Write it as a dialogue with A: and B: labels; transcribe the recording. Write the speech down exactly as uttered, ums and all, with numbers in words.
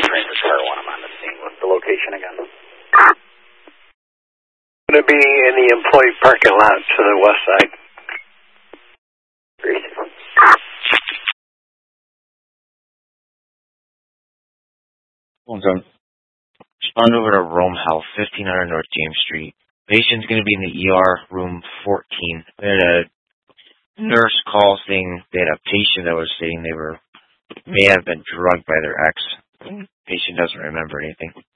A: Ranger Car one, I'm on the scene. What's the location again?
B: Going to be in the employee parking lot to the west side.
A: Great.
C: Hold on. Respond over to Rome Health, fifteen hundred North James Street. Patient's going to be in the E R, room fourteen. We had a nurse call saying they had a patient that was saying they were may have been drugged by their ex. Patient doesn't remember anything.